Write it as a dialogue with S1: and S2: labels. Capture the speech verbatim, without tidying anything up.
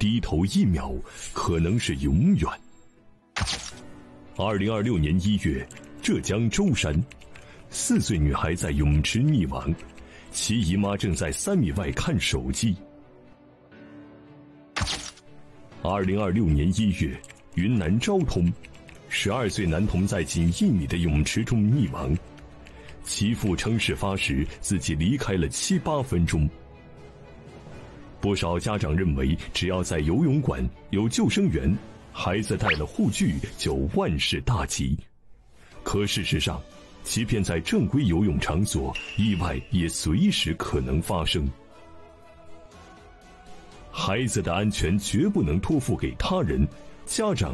S1: 低头一秒可能是永远。二零二六年一月，浙江舟山，四岁女孩在泳池溺亡，其姨妈正在三米外看手机。二零二六年一月，云南昭通，十二岁男童在仅一米的泳池中溺亡，其父称事发时自己离开了七八分钟。不少家长认为，只要在游泳馆有救生员，孩子带了护具就万事大吉。可事实上，即便在正规游泳场所，意外也随时可能发生。孩子的安全绝不能托付给他人，家长